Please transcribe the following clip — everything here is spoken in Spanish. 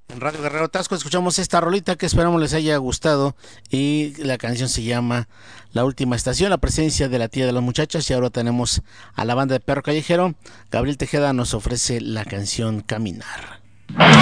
En Radio Guerrero Tasco escuchamos esta rolita que esperamos les haya gustado y la canción se llama La Última Estación, la presencia de la tía de las muchachas y ahora tenemos a la banda de Perro Callejero. Gabriel Tejeda nos ofrece la canción Caminar.